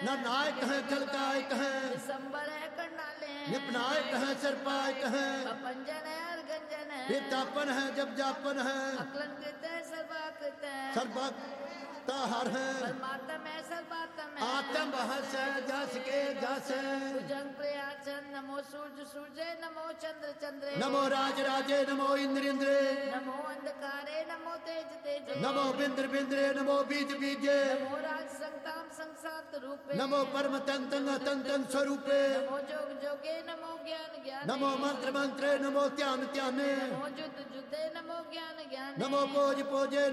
नरनायक है खलकायक है दिसंबर है करनाले हैं निपनायक है सरपायक है अपंजन है अर्गंजन है वितापन है जब जापन है अकलन कृत है सर्वाकृत है सर्वता हर है परमात्म है सर्वात्म है आत्म बहस है जस के जस है भुजंग प्रयाचन नमो सूर्य सूर्य नमो चंद्र चंद्रे नमो राज राजे नमो इंद्र इंद्रे नमो अंधकारे नमो तेज तेजे नमो बिंद्र बिंद्रे नमो बीज बीजे नमो राज संताम संसात रूपे नमो परम तंतन तंतन स्वरूपे नमो जोग जोगे नमो ज्ञान ज्ञान नमो मंत्र मंत्रे नमो ध्यान ध्याने नमो जुद्ध जुद्धे नमो ज्ञान ज्ञान नमो पोज पोजे